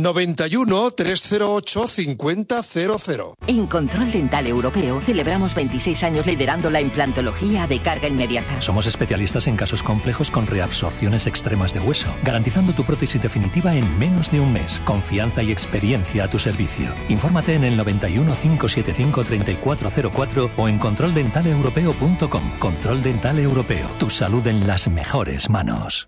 91 308 5000. En Control Dental Europeo celebramos 26 años liderando la implantología de carga inmediata. Somos especialistas en casos complejos con reabsorciones extremas de hueso, garantizando tu prótesis definitiva en menos de un mes. Confianza y experiencia a tu servicio. Infórmate en el 91 575 3404 o en controldentaleuropeo.com. Control Dental Europeo. Tu salud en las mejores manos.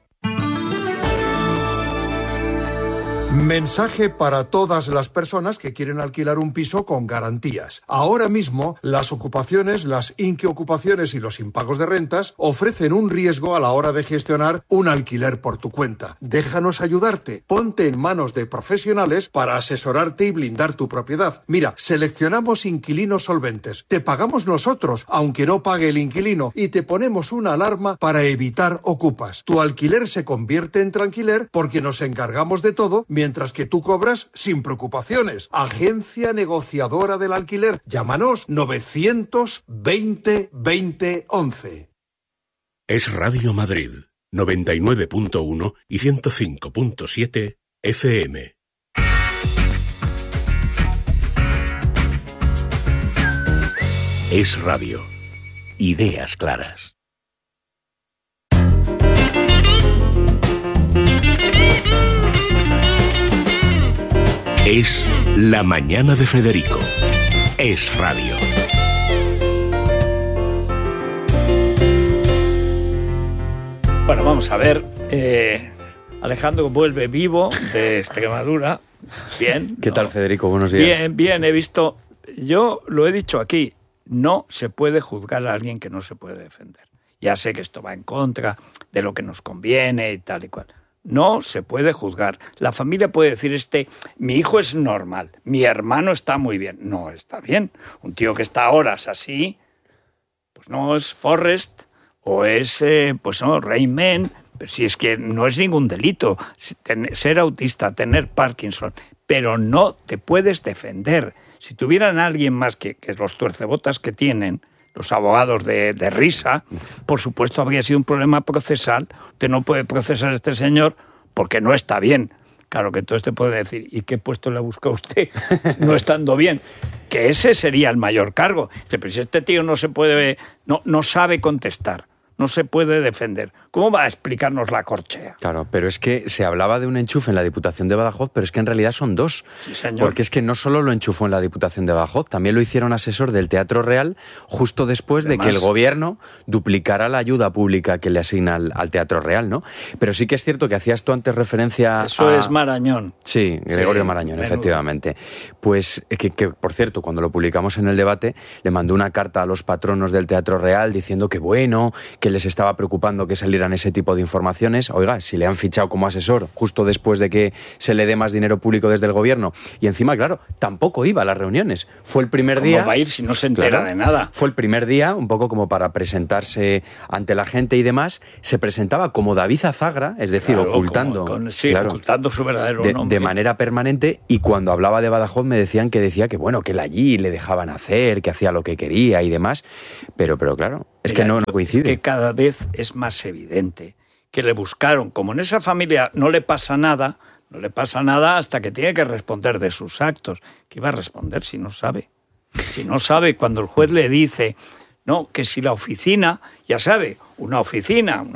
Mensaje para todas las personas que quieren alquilar un piso con garantías. Ahora mismo, las ocupaciones, las inquiocupaciones y los impagos de rentas ofrecen un riesgo a la hora de gestionar un alquiler por tu cuenta. Déjanos ayudarte. Ponte en manos de profesionales para asesorarte y blindar tu propiedad. Mira, seleccionamos inquilinos solventes. Te pagamos nosotros, aunque no pague el inquilino, y te ponemos una alarma para evitar ocupas. Tu alquiler se convierte en tranquiler porque nos encargamos de todo, mientras que tú cobras sin preocupaciones. Agencia Negociadora del Alquiler. Llámanos 920 20 11. Es Radio Madrid, 99.1 y 105.7 FM. Es Radio. Ideas claras. Es La Mañana de Federico. Es Radio. Bueno, vamos a ver. Alejandro vuelve vivo de Extremadura. Bien. ¿Qué tal, Federico? Buenos días. Bien, he visto. Yo lo he dicho aquí. No se puede juzgar a alguien que no se puede defender. Ya sé que esto va en contra de lo que nos conviene y tal y cual. No se puede juzgar. La familia puede decir, mi hijo es normal, mi hermano está muy bien. No está bien. Un tío que está horas así, pues no es Forrest o es, Rayman. Pero si es que no es ningún delito ser autista, tener Parkinson, pero no te puedes defender. Si tuvieran a alguien más que los tuercebotas que tienen, los abogados de risa, por supuesto habría sido un problema procesal. Usted no puede procesar a este señor porque no está bien. Claro que entonces te puede decir, ¿y qué puesto le busca usted no estando bien? Que ese sería el mayor cargo. Pero si este tío no sabe contestar, no se puede defender, ¿cómo va a explicarnos la corchea? Claro, pero es que se hablaba de un enchufe en la Diputación de Badajoz, pero es que en realidad son dos. Sí, señor. Porque es que no solo lo enchufó en la Diputación de Badajoz, también lo hicieron asesor del Teatro Real justo después de que el gobierno duplicara la ayuda pública que le asigna al Teatro Real, ¿no? Pero sí que es cierto que hacías tú antes referencia Eso es Marañón. Sí, Gregorio Marañón, menudo. Efectivamente. Pues que, por cierto, cuando lo publicamos en el debate, le mandó una carta a los patronos del Teatro Real diciendo que bueno, que les estaba preocupando que salieran ese tipo de informaciones. Oiga, si le han fichado como asesor justo después de que se le dé más dinero público desde el gobierno, y encima, claro, tampoco iba a las reuniones. Fue el primer día... ¿Cómo va a ir si no se entera de nada? Fue el primer día, un poco como para presentarse ante la gente y demás. Se presentaba como David Azagra, es decir, ocultando... ocultando su verdadero nombre. De manera permanente, y cuando hablaba de Badajoz me decía que él allí le dejaban hacer, que hacía lo que quería y demás. Pero claro, es que no coincide. Es que cada vez es más evidente que le buscaron, como en esa familia no le pasa nada hasta que tiene que responder de sus actos. ¿Qué iba a responder si no sabe? Si no sabe, cuando el juez le dice, no, que si la oficina, ya sabe, una oficina,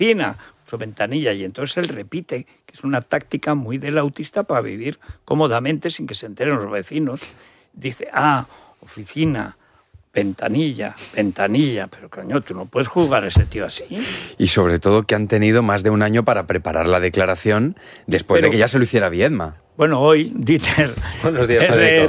su ventanilla, y entonces él repite, que es una táctica muy del autista para vivir cómodamente sin que se enteren los vecinos. Dice, oficina, ventanilla, pero coño, tú no puedes juzgar a ese tío así. Y sobre todo que han tenido más de un año para preparar la declaración después de que ya se lo hiciera Viedma. Bueno, hoy, Dieter, buenos días,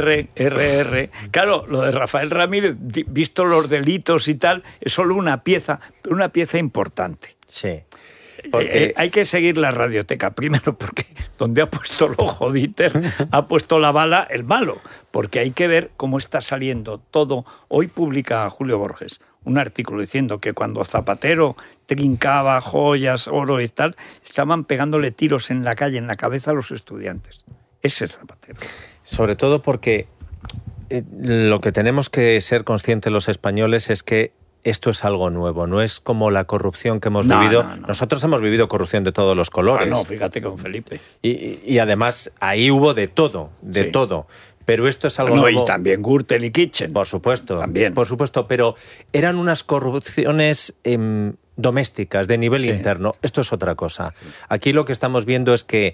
RR. Claro, lo de Rafael Ramírez, visto los delitos y tal, es solo una pieza, pero una pieza importante. Sí. Porque hay que seguir la radioteca, primero porque donde ha puesto el ojo Dieter, ha puesto la bala el malo, porque hay que ver cómo está saliendo todo. Hoy publica Julio Borges un artículo diciendo que cuando Zapatero trincaba joyas, oro y tal, estaban pegándole tiros en la calle, en la cabeza a los estudiantes. Ese es Zapatero. Sobre todo porque lo que tenemos que ser conscientes los españoles es que esto es algo nuevo, no es como la corrupción que hemos vivido. No. Nosotros hemos vivido corrupción de todos los colores. No, fíjate con Felipe. Y además ahí hubo de todo, todo. Pero esto es algo nuevo. Y también Gürtel y Kitchen. Por supuesto, también. Por supuesto, pero eran unas corrupciones domésticas, de nivel interno. Esto es otra cosa. Aquí lo que estamos viendo es que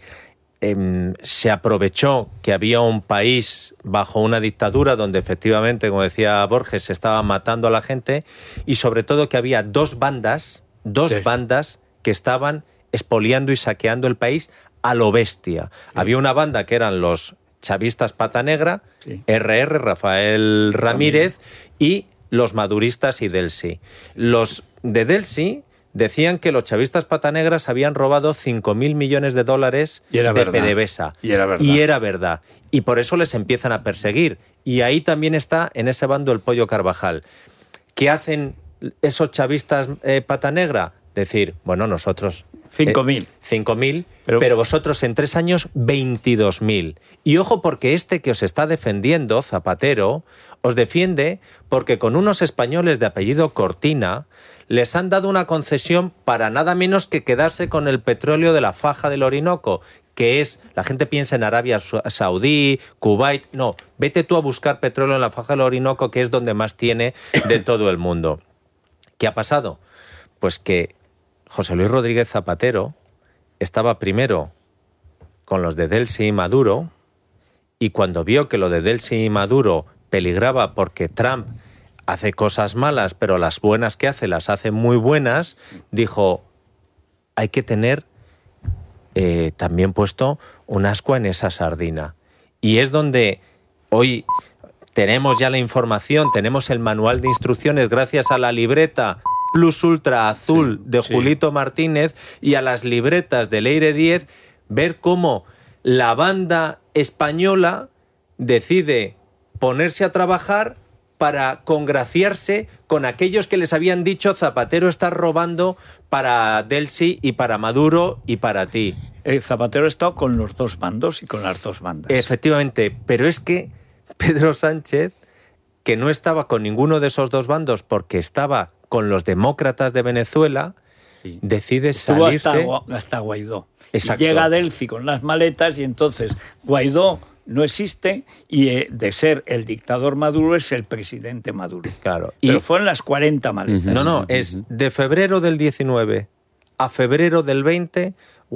se aprovechó que había un país bajo una dictadura donde efectivamente, como decía Borges, se estaba matando a la gente, y sobre todo que había dos bandas que estaban expoliando y saqueando el país a lo bestia. Sí. Había una banda que eran los chavistas Pata Negra, RR, Rafael Ramírez, y los maduristas y Delsi. Los de Delsi decían que los chavistas Pata Negras habían robado 5.000 millones de dólares de PDVSA. Y era verdad. Y era verdad. Y por eso les empiezan a perseguir. Y ahí también está, en ese bando, el Pollo Carvajal. ¿Qué hacen esos chavistas Pata Negra? Decir, bueno, nosotros... 5.000. 5.000, pero vosotros en 3 años 22.000. Y ojo, porque este que os está defendiendo, Zapatero, os defiende porque con unos españoles de apellido Cortina les han dado una concesión para nada menos que quedarse con el petróleo de la faja del Orinoco, que es, la gente piensa en Arabia Saudí, Kuwait, no, vete tú a buscar petróleo en la faja del Orinoco, que es donde más tiene de todo el mundo. ¿Qué ha pasado? Pues que José Luis Rodríguez Zapatero estaba primero con los de Delsi y Maduro, y cuando vio que lo de Delsi y Maduro peligraba porque Trump hace cosas malas, pero las buenas que hace las hace muy buenas, dijo, hay que tener también puesto un ascua en esa sardina. Y es donde hoy tenemos ya la información, tenemos el manual de instrucciones gracias a la libreta Plus Ultra Azul de Julito Martínez y a las libretas de Leire 10, ver cómo la banda española decide ponerse a trabajar para congraciarse con aquellos que les habían dicho Zapatero está robando para Delsi y para Maduro y para ti. Zapatero ha estado con los dos bandos y con las dos bandas. Efectivamente, pero es que Pedro Sánchez, que no estaba con ninguno de esos dos bandos porque estaba con los demócratas de Venezuela, decide salirse... hasta Guaidó. Exacto. Y llega Delfi con las maletas y entonces Guaidó no existe y de ser el dictador Maduro es el presidente Maduro. Claro. Pero fueron las 40 maletas. No, es de febrero del 19 a febrero del 20,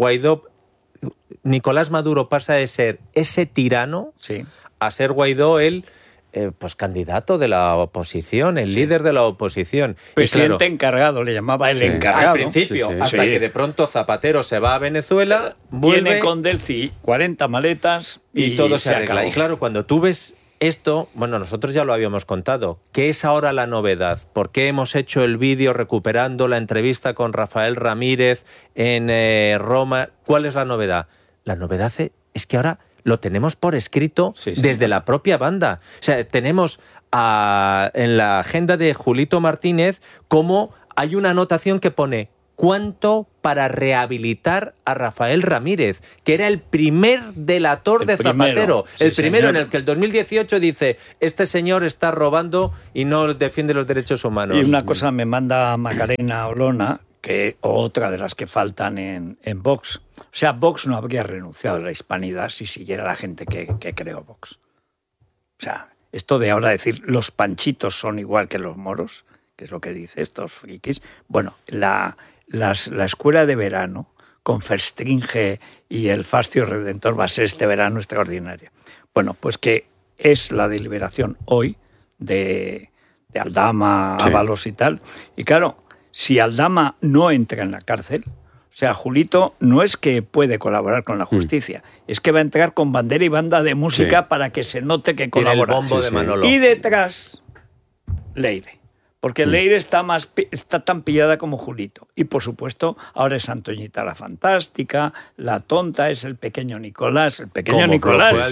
Nicolás Maduro pasa de ser ese tirano a ser Guaidó el... pues candidato de la oposición, el líder de la oposición. Presidente encargado, le llamaba el encargado. Al principio, hasta que de pronto Zapatero se va a Venezuela, viene con Delfi 40 maletas y todo se arregla. Acabó. Y claro, cuando tú ves esto, bueno, nosotros ya lo habíamos contado, ¿qué es ahora la novedad? ¿Por qué hemos hecho el vídeo recuperando la entrevista con Rafael Ramírez en Roma? ¿Cuál es la novedad? La novedad es que ahora lo tenemos por escrito desde la propia banda. O sea, tenemos en la agenda de Julito Martínez cómo hay una anotación que pone ¿cuánto para rehabilitar a Rafael Ramírez? Que era el primer delator de Zapatero. El primero en el que el 2018 dice este señor está robando y no defiende los derechos humanos. Y una cosa me manda Macarena Olona, que otra de las que faltan en Vox. O sea, Vox no habría renunciado a la hispanidad si siguiera la gente que creó Vox. O sea, esto de ahora decir los panchitos son igual que los moros, que es lo que dice estos frikis. Bueno, la escuela de verano con Verstringe y el Fascio Redentor va a ser este verano extraordinaria. Bueno, pues que es la deliberación hoy de Aldama, Ábalos y tal. Y claro, si Aldama no entra en la cárcel, o sea, Julito no es que puede colaborar con la justicia, es que va a entrar con bandera y banda de música para que se note que colabora. El bombo de Manolo. Y detrás, Leire. Porque Leire está tan pillada como Julito. Y por supuesto, ahora es Antoñita la Fantástica, la tonta es el pequeño Nicolás. El pequeño Nicolás.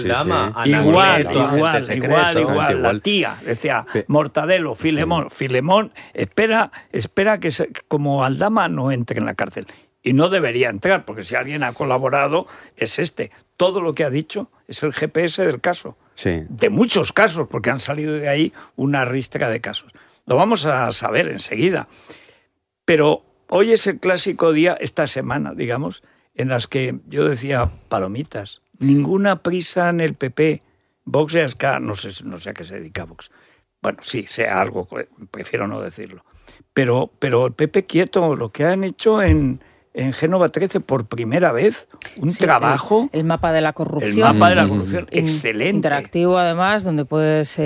Igual. La tía, decía Mortadelo, Filemón. Filemón, espera que como Aldama no entre en la cárcel. Y no debería entrar, porque si alguien ha colaborado es este. Todo lo que ha dicho es el GPS del caso. Sí. De muchos casos, porque han salido de ahí una ristra de casos. Lo vamos a saber enseguida. Pero hoy es el clásico día, esta semana, digamos, en las que yo decía, palomitas, ninguna prisa en el PP. Vox es que no sé a qué se dedica Vox. Bueno, sí, sea algo, prefiero no decirlo. Pero el PP quieto, lo que han hecho en Génova 13 por primera vez, trabajo... El mapa de la corrupción. El mapa de la corrupción, excelente. Interactivo, además, donde puedes,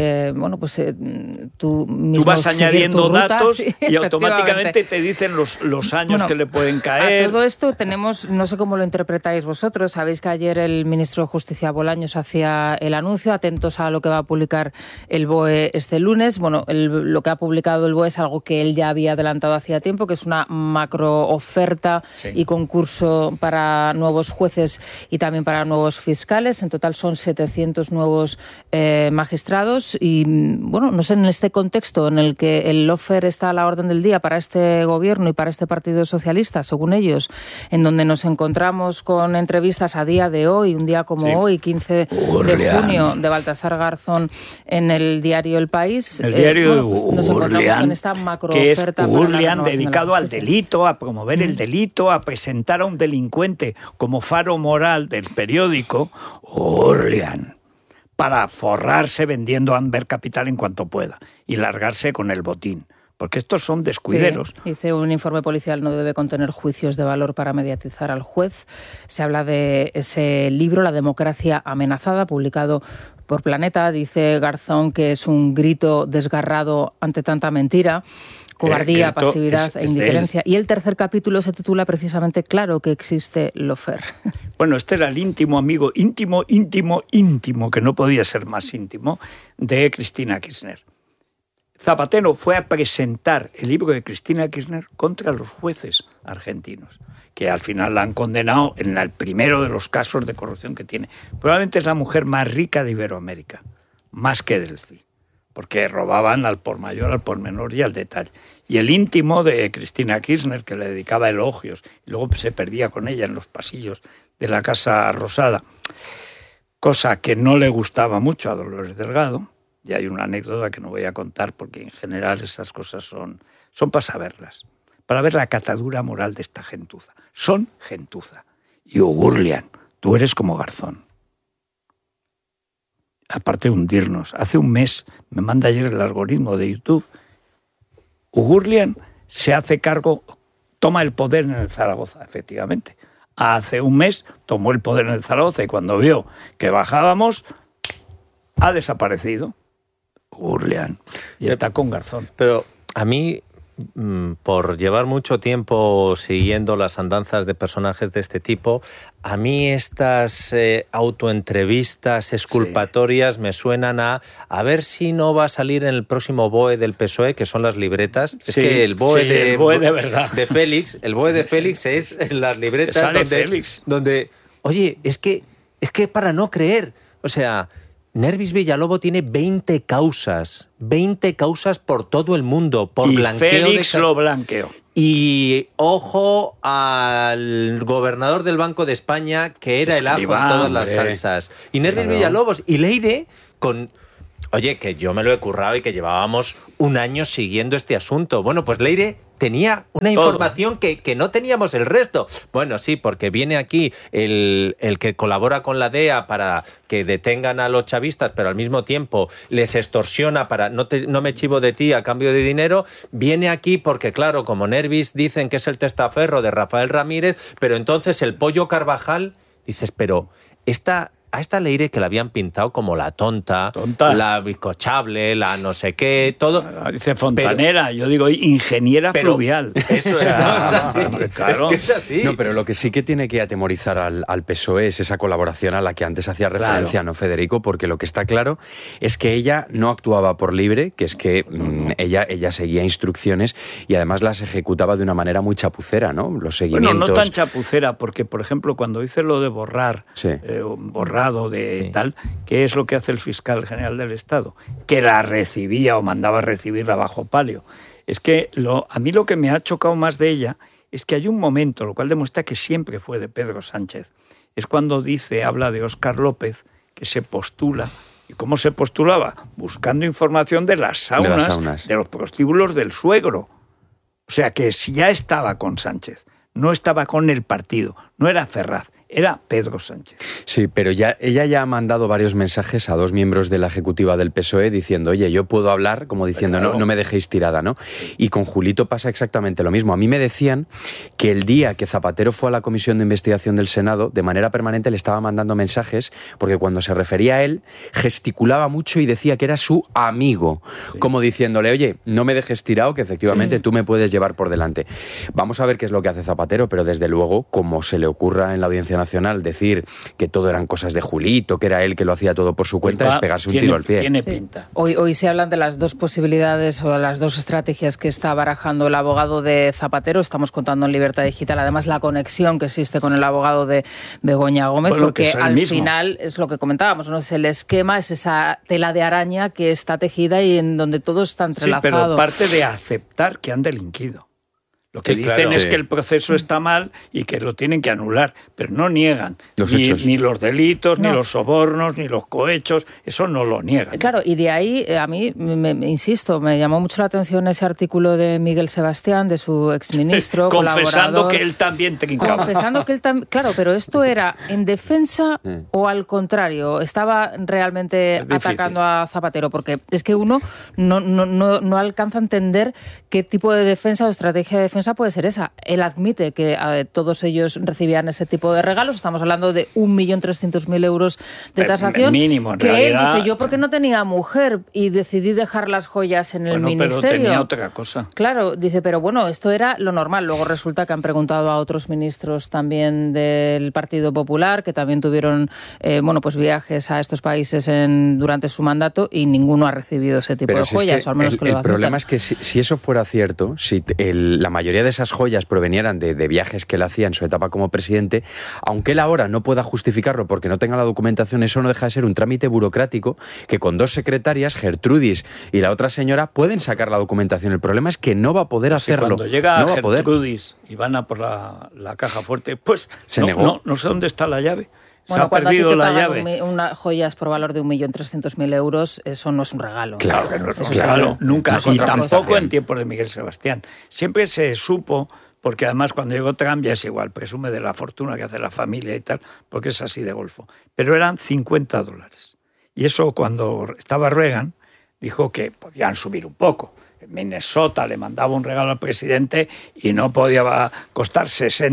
tú mismo vas añadiendo datos sí, y automáticamente te dicen los años que le pueden caer. A todo esto tenemos, no sé cómo lo interpretáis vosotros, sabéis que ayer el ministro de Justicia Bolaños hacía el anuncio, atentos a lo que va a publicar el BOE este lunes. Bueno, lo que ha publicado el BOE es algo que él ya había adelantado hacía tiempo, que es una macrooferta y concurso para nuevos jueces y también para nuevos fiscales. En total son 700 nuevos magistrados y, bueno, no sé, en este contexto en el que el lawfare está a la orden del día para este gobierno y para este Partido Socialista, según ellos, en donde nos encontramos con entrevistas a día de hoy, un día como hoy, 15 de junio, de Baltasar Garzón en el diario El País. El diario de nos encontramos con esta macrooferta. Que es Gurlian, dedicado al delito, a promover el delito, a presentar a un delincuente como faro moral del periódico, Gurlian, para forrarse vendiendo Amber Capital en cuanto pueda y largarse con el botín. Porque estos son descuideros. Sí, dice, un informe policial no debe contener juicios de valor para mediatizar al juez. Se habla de ese libro, La democracia amenazada, publicado por Planeta. Dice Garzón que es un grito desgarrado ante tanta mentira, cobardía, pasividad e indiferencia. Y el tercer capítulo se titula precisamente Claro que existe lawfare. Bueno, este era el íntimo amigo, íntimo, que no podía ser más íntimo, de Cristina Kirchner. Zapatero fue a presentar el libro de Cristina Kirchner contra los jueces argentinos, que al final la han condenado en el primero de los casos de corrupción que tiene. Probablemente es la mujer más rica de Iberoamérica, más que Delcy, porque robaban al por mayor, al por menor y al detalle. Y el íntimo de Cristina Kirchner, que le dedicaba elogios, y luego se perdía con ella en los pasillos de la Casa Rosada, cosa que no le gustaba mucho a Dolores Delgado. Y hay una anécdota que no voy a contar porque en general esas cosas son para saberlas, para ver la catadura moral de esta gentuza. Son gentuza. Y Gurlian, tú eres como Garzón. Aparte de hundirnos, hace un mes me manda ayer el algoritmo de YouTube. Gurlian se hace cargo, toma el poder en el Zaragoza, efectivamente. Hace un mes tomó el poder en el Zaragoza y cuando vio que bajábamos, ha desaparecido. Gurlian. Y está con Garzón. Pero a mí, por llevar mucho tiempo siguiendo las andanzas de personajes de este tipo, a mí estas autoentrevistas exculpatorias me suenan a ver si no va a salir en el próximo BOE del PSOE, que son las libretas. Es que el BOE, el BOE de verdad. De Félix, el BOE de Félix es en las libretas donde, oye, es que para no creer, o sea, Nervis Villalobos tiene 20 causas por todo el mundo, por blanqueo. Félix lo blanqueó. Y ojo al gobernador del Banco de España, que era el ajo en todas las salsas. Y Nervis Villalobos y Leire con... Oye, que yo me lo he currado y que llevábamos un año siguiendo este asunto. Bueno, pues Leire tenía una información que no teníamos el resto. Bueno, sí, porque viene aquí el que colabora con la DEA para que detengan a los chavistas, pero al mismo tiempo les extorsiona para no me chivo de ti a cambio de dinero. Viene aquí porque, claro, como Nervis dicen que es el testaferro de Rafael Ramírez, pero entonces el Pollo Carvajal, dices, pero a esta Leire que la habían pintado como la tonta, la bizcochable, la no sé qué, todo. Dice fontanera, yo digo ingeniera fluvial. Eso es así. Claro. Es que es así. No, pero lo que sí que tiene que atemorizar al PSOE es esa colaboración a la que antes hacía referencia, ¿no, Federico? Porque lo que está claro es que ella no actuaba por libre, que es que ella seguía instrucciones y además las ejecutaba de una manera muy chapucera, ¿no? Los seguimientos. Bueno, no tan chapucera, porque, por ejemplo, cuando dice lo de borrar, tal, ¿qué es lo que hace el fiscal general del Estado? Que la recibía o mandaba a recibirla bajo palio. Es que a mí lo que me ha chocado más de ella es que hay un momento, lo cual demuestra que siempre fue de Pedro Sánchez. Es cuando habla de Óscar López, que se postula ¿Y cómo se postulaba? Buscando información de las saunas, de los prostíbulos del suegro. O sea que si ya estaba con Sánchez, no estaba con el partido, no era Ferraz, era Pedro Sánchez. Sí, pero ella ya ha mandado varios mensajes a 2 miembros de la ejecutiva del PSOE diciendo, oye, yo puedo hablar, como diciendo, no me dejéis tirada, ¿no? Y con Julito pasa exactamente lo mismo. A mí me decían que el día que Zapatero fue a la Comisión de Investigación del Senado, de manera permanente le estaba mandando mensajes, porque cuando se refería a él, gesticulaba mucho y decía que era su amigo, como diciéndole, oye, no me dejes tirado, que efectivamente tú me puedes llevar por delante. Vamos a ver qué es lo que hace Zapatero, pero desde luego, como se le ocurra en la Audiencia Nacional decir que todo eran cosas de Julito, que era él que lo hacía todo por su cuenta, es pegarse un tiro al pie. Tiene pinta. Hoy se hablan de las 2 posibilidades o las 2 estrategias que está barajando el abogado de Zapatero. Estamos contando en Libertad Digital, además, la conexión que existe con el abogado de Begoña Gómez, porque al final es lo que comentábamos, ¿no? Es el esquema, es esa tela de araña que está tejida y en donde todo está entrelazado. Sí, pero parte de aceptar que han delinquido. Lo que dicen es que el proceso está mal y que lo tienen que anular, pero no niegan ni los delitos, ni los sobornos, ni los cohechos, eso no lo niegan. Claro, y de ahí, a mí, insisto, me llamó mucho la atención ese artículo de Miguel Sebastián, de su exministro, confesando que él también trincaba. Confesando que él también... Claro, pero ¿esto era en defensa o al contrario? ¿Estaba realmente atacando a Zapatero? Porque es que uno no alcanza a entender qué tipo de defensa o estrategia de defensa puede ser esa. Él admite que todos ellos recibían ese tipo de regalos. Estamos hablando de 1.300.000 euros de tasación. Mínimo, en que realidad... él dice, yo porque no tenía mujer y decidí dejar las joyas en el ministerio. Pero tenía otra cosa. Claro, dice, pero bueno, esto era lo normal. Luego resulta que han preguntado a otros ministros también del Partido Popular, que también tuvieron pues viajes a estos países durante su mandato y ninguno ha recibido ese tipo de joyas. O al menos el problema es que si eso fuera cierto, si la mayoría de esas joyas provenieran de viajes que él hacía en su etapa como presidente, aunque él ahora no pueda justificarlo porque no tenga la documentación, eso no deja de ser un trámite burocrático que con 2 secretarias, Gertrudis y la otra señora, pueden sacar la documentación. El problema es que no va a poder hacerlo. Cuando llega Gertrudis y van a por la caja fuerte, pues se negó. No sé dónde está la llave. Bueno, cuando a ti te pagan unas joyas por valor de 1.300.000 euros, eso no es un regalo. Claro que no es un regalo, nunca. Y tampoco en tiempos de Miguel Sebastián. Siempre se supo, porque además cuando llegó Trump ya es igual, presume de la fortuna que hace la familia y tal, porque es así de golfo. Pero eran $50. Y eso cuando estaba Reagan, dijo que podían subir un poco. En Minnesota le mandaba un regalo al presidente y no podía costar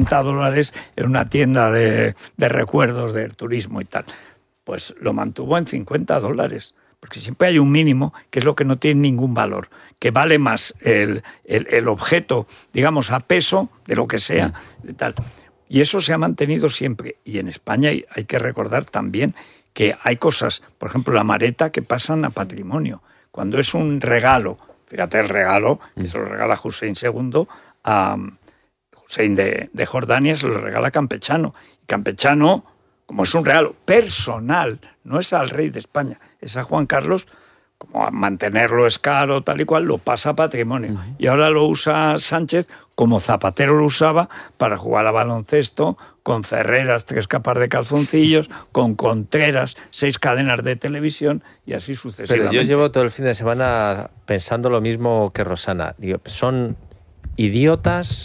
$60 en una tienda de recuerdos del turismo y tal. Pues lo mantuvo en $50, porque siempre hay un mínimo que es lo que no tiene ningún valor, que vale más el objeto, digamos, a peso de lo que sea, de tal. Y eso se ha mantenido siempre. Y en España hay que recordar también que hay cosas, por ejemplo, la mareta, que pasan a patrimonio. Cuando es un regalo, fíjate el regalo, que se lo regala Hussein II a Hussein de Jordania, se lo regala Campechano. Y Campechano, como es un regalo personal, no es al rey de España, es a Juan Carlos, como a mantenerlo es caro, tal y cual, lo pasa a patrimonio. Y ahora lo usa Sánchez, como Zapatero lo usaba, para jugar a baloncesto, con Ferreras 3 capas de calzoncillos, con Contreras 6 cadenas de televisión y así sucesivamente. Pero yo llevo todo el fin de semana pensando lo mismo que Rosana. Digo, son idiotas